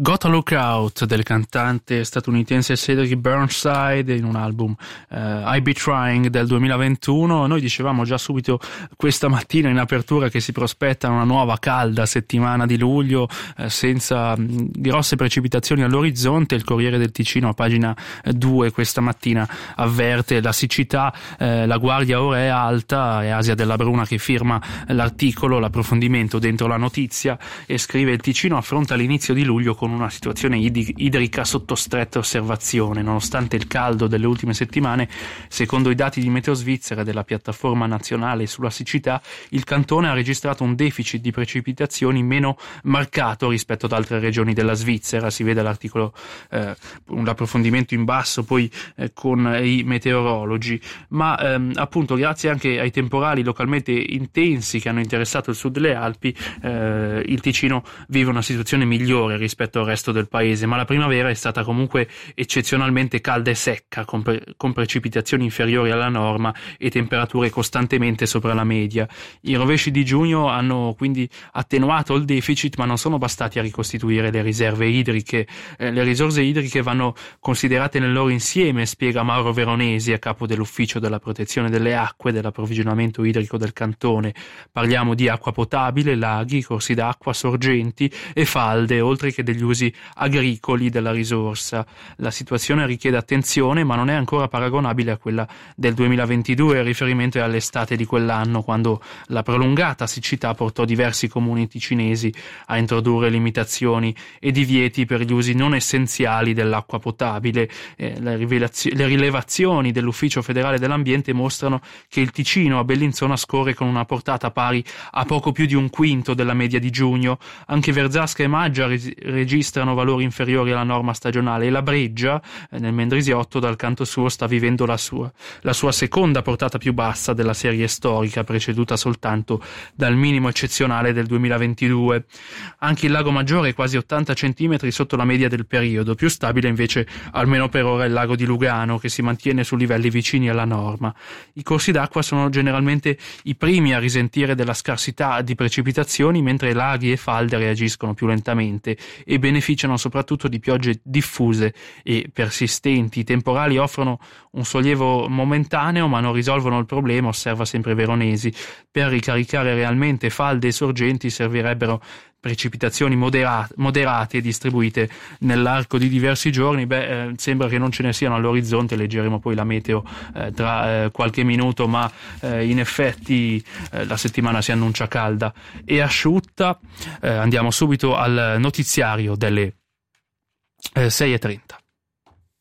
Gotta Look Out del cantante statunitense Cedric Burnside in un album I Be Trying del 2021. Noi dicevamo già subito questa mattina in apertura che si prospetta una nuova calda settimana di luglio senza grosse precipitazioni all'orizzonte. Il Corriere del Ticino a pagina 2 questa mattina avverte la siccità, la guardia ora è alta. È Asia Della Bruna che firma l'articolo, l'approfondimento dentro la notizia, e scrive: il Ticino affronta l'inizio di luglio con una situazione idrica sotto stretta osservazione. Nonostante il caldo delle ultime settimane, secondo i dati di Meteo Svizzera della piattaforma nazionale sulla siccità, il cantone ha registrato un deficit di precipitazioni meno marcato rispetto ad altre regioni della Svizzera. Si vede l'articolo, un approfondimento in basso poi con i meteorologi, ma appunto grazie anche ai temporali localmente intensi che hanno interessato il sud delle Alpi, il Ticino vive una situazione migliore rispetto al resto del paese, ma la primavera è stata comunque eccezionalmente calda e secca, con precipitazioni inferiori alla norma e temperature costantemente sopra la media. I rovesci di giugno hanno quindi attenuato il deficit, ma non sono bastati a ricostituire le riserve idriche. Le risorse idriche vanno considerate nel loro insieme, spiega Mauro Veronesi, a capo dell'ufficio della protezione delle acque e dell'approvvigionamento idrico del cantone. Parliamo di acqua potabile, laghi, corsi d'acqua, sorgenti e falde, oltre che degli usi agricoli della risorsa. La situazione richiede attenzione, ma non è ancora paragonabile a quella del 2022. Il riferimento è all'estate di quell'anno, quando la prolungata siccità portò diversi comuni ticinesi a introdurre limitazioni e divieti per gli usi non essenziali dell'acqua potabile. Le rilevazioni dell'Ufficio federale dell'ambiente mostrano che il Ticino a Bellinzona scorre con una portata pari a poco più di un quinto della media di giugno. Anche Verzasca e Maggia registrano valori inferiori alla norma stagionale, e la Breggia, nel Mendrisiotto, dal canto suo sta vivendo la sua seconda portata più bassa della serie storica, preceduta soltanto dal minimo eccezionale del 2022. Anche il Lago Maggiore è quasi 80 centimetri sotto la media del periodo. Più stabile invece, almeno per ora, il lago di Lugano, che si mantiene su livelli vicini alla norma. I corsi d'acqua sono generalmente i primi a risentire della scarsità di precipitazioni, mentre laghi e falde reagiscono più lentamente e beneficiano soprattutto di piogge diffuse e persistenti. I temporali offrono un sollievo momentaneo, ma non risolvono il problema, osserva sempre Veronesi. Per ricaricare realmente falde e sorgenti servirebbero precipitazioni moderate e distribuite nell'arco di diversi giorni. Sembra che non ce ne siano all'orizzonte, leggeremo poi la meteo tra qualche minuto, ma in effetti la settimana si annuncia calda e asciutta. Andiamo subito al notiziario delle 6:30.